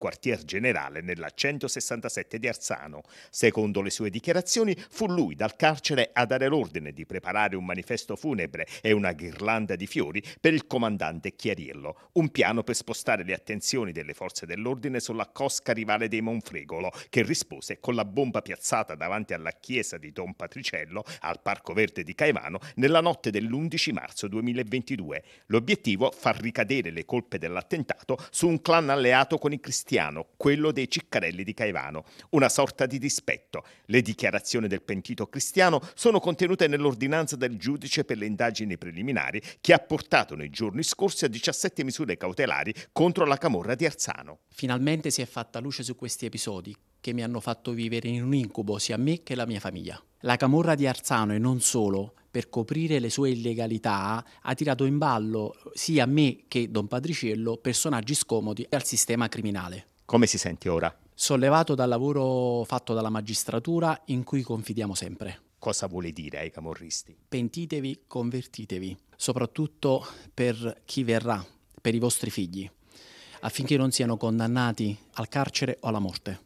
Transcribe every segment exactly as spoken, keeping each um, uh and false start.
quartier generale nella centosessantasette di Arzano. Secondo le sue dichiarazioni, fu lui dal carcere a dare l'ordine di preparare un manifesto funebre e una ghirlanda di fiori per il comandante Chiarillo, un piano per spostare le attenzioni delle forze dell'ordine sulla cosca rivale dei Monfregolo, che rispose con la bomba piazzata davanti alla chiesa di Don Patriciello al Parco Verde di Caivano nella notte dell'undici marzo duemilaventidue. L'obiettivo: far ricadere le colpe dell'attentato su un clan alleato con i cristiani, quello dei Ciccarelli di Caivano, una sorta di dispetto. Le dichiarazioni del pentito cristiano sono contenute nell'ordinanza del giudice per le indagini preliminari che ha portato nei giorni scorsi a diciassette misure cautelari contro la camorra di Arzano. Finalmente si è fatta luce su questi episodi che mi hanno fatto vivere in un incubo sia me che la mia famiglia. La camorra di Arzano, e non solo, per coprire le sue illegalità, ha tirato in ballo sia me che Don Patriciello personaggi scomodi al sistema criminale. Come si sente ora? Sollevato dal lavoro fatto dalla magistratura, in cui confidiamo sempre. Cosa vuole dire ai camorristi? Pentitevi, convertitevi, soprattutto per chi verrà, per i vostri figli, affinché non siano condannati al carcere o alla morte.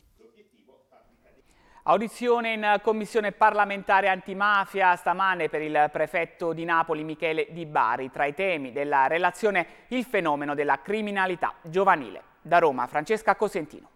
Audizione in commissione parlamentare antimafia stamane per il prefetto di Napoli Michele Di Bari. Tra i temi della relazione il fenomeno della criminalità giovanile. Da Roma, Francesca Cosentino.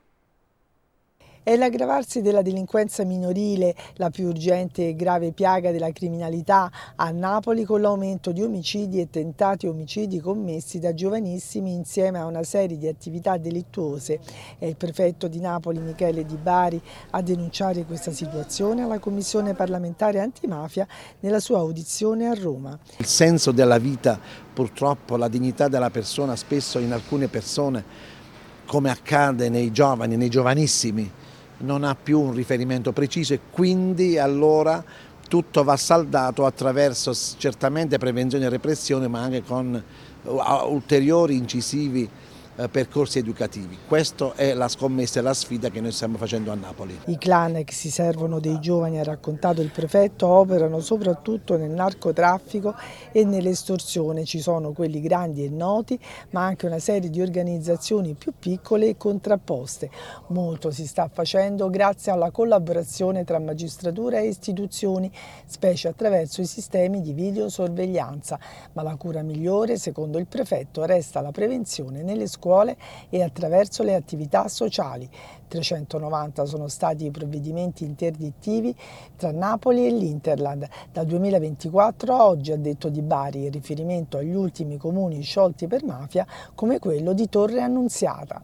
È l'aggravarsi della delinquenza minorile la più urgente e grave piaga della criminalità a Napoli, con l'aumento di omicidi e tentati omicidi commessi da giovanissimi insieme a una serie di attività delittuose. È il prefetto di Napoli Michele Di Bari a denunciare questa situazione alla Commissione parlamentare antimafia nella sua audizione a Roma. Il senso della vita, purtroppo la dignità della persona, spesso in alcune persone, come accade nei giovani, nei giovanissimi, non ha più un riferimento preciso, e quindi allora tutto va saldato attraverso certamente prevenzione e repressione, ma anche con ulteriori incisivi percorsi educativi. Questa è la scommessa e la sfida che noi stiamo facendo a Napoli. I clan che si servono dei giovani, ha raccontato il prefetto, operano soprattutto nel narcotraffico e nell'estorsione. Ci sono quelli grandi e noti, ma anche una serie di organizzazioni più piccole e contrapposte. Molto si sta facendo grazie alla collaborazione tra magistratura e istituzioni, specie attraverso i sistemi di videosorveglianza. Ma la cura migliore, secondo il prefetto, resta la prevenzione nelle scuole e attraverso le attività sociali. trecentonovanta sono stati i provvedimenti interdittivi tra Napoli e l'Interland dal duemilaventiquattro a oggi, ha detto Di Bari, in riferimento agli ultimi comuni sciolti per mafia come quello di Torre Annunziata.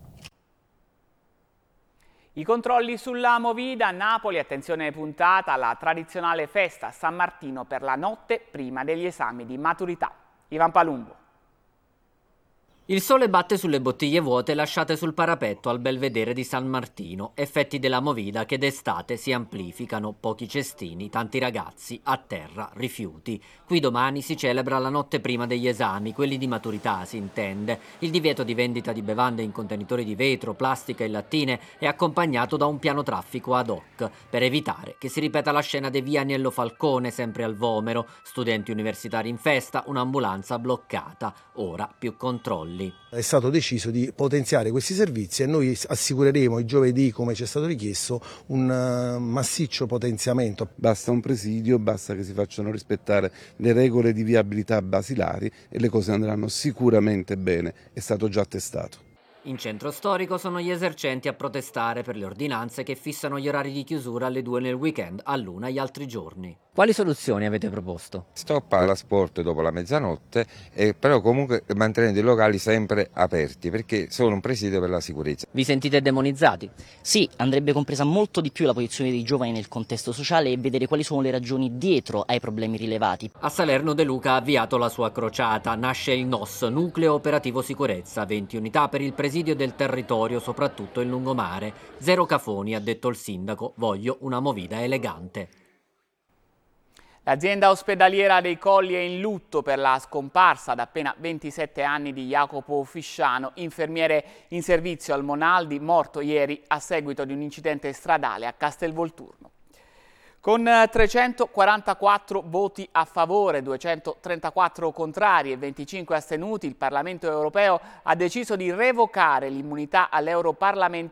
I controlli sulla Movida a Napoli, attenzione puntata alla tradizionale festa a San Martino per la notte prima degli esami di maturità. Ivan Palumbo. Il sole batte sulle bottiglie vuote lasciate sul parapetto al belvedere di San Martino, effetti della Movida che d'estate si amplificano, pochi cestini, tanti ragazzi, a terra, rifiuti. Qui domani si celebra la notte prima degli esami, quelli di maturità si intende. Il divieto di vendita di bevande in contenitori di vetro, plastica e lattine è accompagnato da un piano traffico ad hoc, per evitare che si ripeta la scena di via Agnello Falcone, sempre al Vomero, studenti universitari in festa, un'ambulanza bloccata, ora più controlli. È stato deciso di potenziare questi servizi e noi assicureremo il giovedì, come ci è stato richiesto, un massiccio potenziamento. Basta un presidio, basta che si facciano rispettare le regole di viabilità basilari e le cose andranno sicuramente bene, è stato già testato. In centro storico sono gli esercenti a protestare per le ordinanze che fissano gli orari di chiusura alle due nel weekend, all'una gli altri giorni. Quali soluzioni avete proposto? Stop all'asporto dopo la mezzanotte, eh, però comunque mantenendo i locali sempre aperti, perché sono un presidio per la sicurezza. Vi sentite demonizzati? Sì, andrebbe compresa molto di più la posizione dei giovani nel contesto sociale e vedere quali sono le ragioni dietro ai problemi rilevati. A Salerno De Luca ha avviato la sua crociata. Nasce il N O S, Nucleo Operativo Sicurezza, venti unità per il presidio del territorio, soprattutto in lungomare. Zero cafoni, ha detto il sindaco, voglio una Movida elegante. L'azienda ospedaliera dei Colli è in lutto per la scomparsa da appena ventisette anni di Jacopo Fisciano, infermiere in servizio al Monaldi, morto ieri a seguito di un incidente stradale a Castelvolturno. Con trecentoquarantaquattro voti a favore, duecentotrentaquattro contrari e venticinque astenuti, il Parlamento europeo ha deciso di revocare l'immunità all'europarlamentare